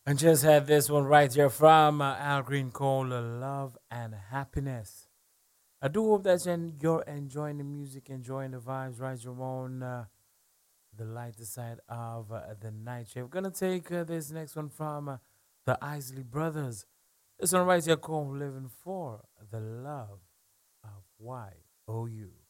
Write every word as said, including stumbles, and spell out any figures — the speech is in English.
And just had this one right here from uh, Al Green called uh, Love and Happiness. I do hope that you're you're enjoying the music, enjoying the vibes, right? You're on uh, the lighter side of uh, the night shift. Gonna take uh, this next one from uh, the Isley Brothers. This one right here called Living for the Love of Y O U.